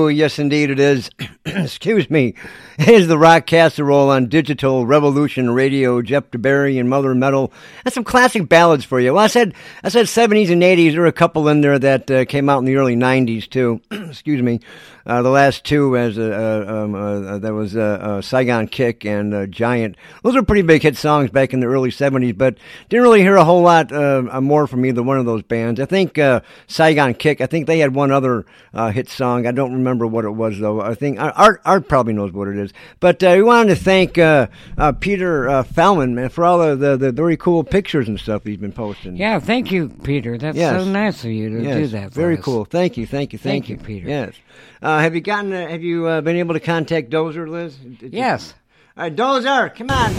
Oh, yes, indeed it is. Excuse me. It is the Rock Casserole on Digital Revolution Radio. Jeff DeBerry and Mother Metal. That's some classic ballads for you. Well, I said 70s and 80s. There are a couple in there that came out in the early 90s, too. Excuse me. The last two, that was Saigon Kick and Giant. Those were pretty big hit songs back in the early 70s, but didn't really hear a whole lot more from either one of those bands. I think Saigon Kick, I think they had one other hit song. I don't remember what it was, though. I think Art probably knows what it is. But we wanted to thank Peter Fallman, man, for all the very cool pictures and stuff he's been posting. Yeah, thank you, Peter. That's so nice of you to do that for very us. Cool. Thank you, Peter. Yes. Have you been able to contact Dozer, Liz? Yes. All right, Dozer, come on.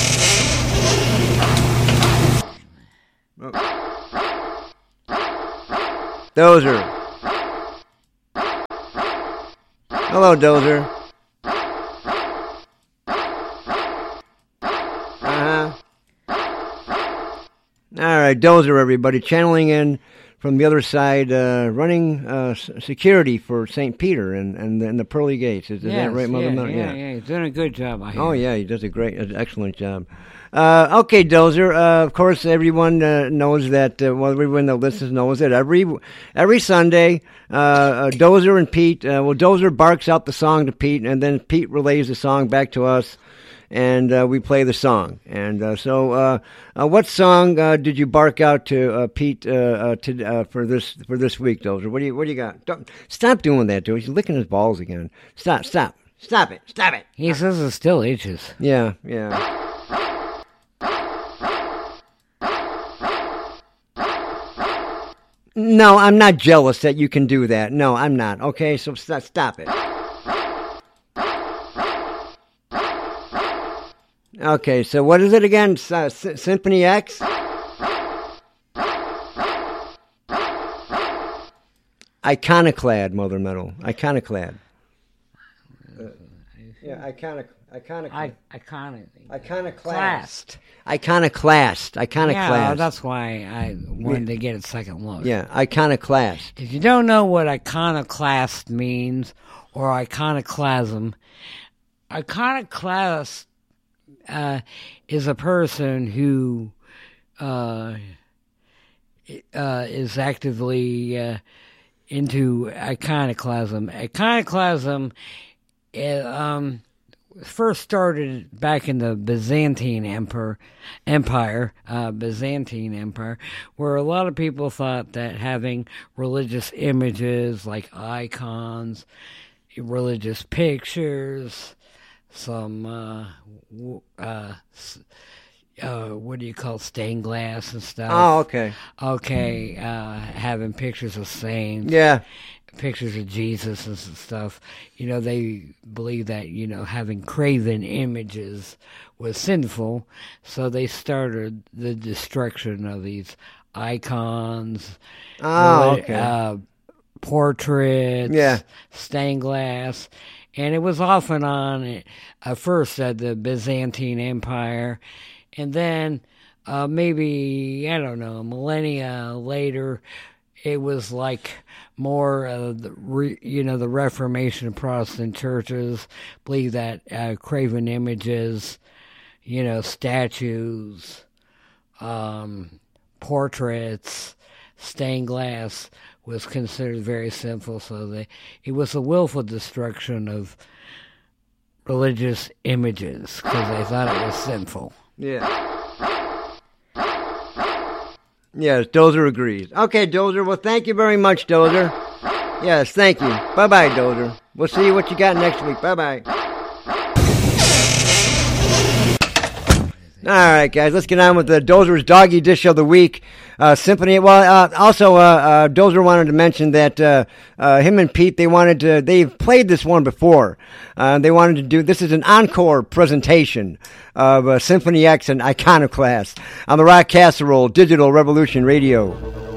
Dozer. Hello, Dozer. All right, Dozer, everybody, channeling in from the other side, running security for St. Peter and the pearly gates. Is that right, Mother Mel? Yeah, he's doing a good job, I hear. Oh, yeah, he does excellent job. Okay, Dozer, of course, everyone knows that, everyone that listens knows that every Sunday, Dozer and Pete, Dozer barks out the song to Pete, and then Pete relays the song back to us, and we play the song. And so, what song did you bark out to Pete for this week, Dozer? What do you got? Stop doing that, dude. He's licking his balls again. Stop it. He says it still itches. Yeah. No, I'm not jealous that you can do that. No, I'm not. Okay, so stop it. Okay, so what is it again? Symphony X? Iconoclad, Mother Metal. Iconoclad. Iconoclast. Yeah, that's why I wanted to get a second look. Yeah, iconoclast. If you don't know what iconoclast means or iconoclasm, iconoclast is a person who is actively into iconoclasm. Iconoclasm first started back in the Byzantine Empire, where a lot of people thought that having religious images like icons, religious pictures, some what do you call stained glass and stuff? Oh, okay. Okay, having pictures of saints. Yeah. Pictures of Jesus and stuff. They believe that, having graven images was sinful, so they started the destruction of these icons, portraits, stained glass, and it was off and on first at the Byzantine Empire, and then maybe, I don't know, millennia later, it was like more the Reformation of Protestant churches believe that graven images, statues, portraits, stained glass was considered very sinful. So it was a willful destruction of religious images because they thought it was sinful. Yeah. Yes, Dozer agrees. Okay, Dozer. Well, thank you very much, Dozer. Yes, thank you. Bye-bye, Dozer. We'll see what you got next week. Bye-bye. All right, guys, let's get on with the Dozer's Doggy Dish of the Week. Symphony. Well, also, Dozer wanted to mention that him and Pete, they've played this one before. They wanted to do, this is an encore presentation of Symphony X and Iconoclast on the Rock Casserole Digital Revolution Radio.